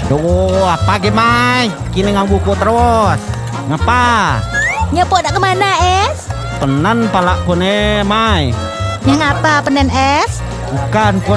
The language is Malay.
Duh, apa Mai? Kini ngang buku terus. Ngapa? Nyepok nak kemana es? Penan palak kone Mai. Yang apa penen es? Bukan pun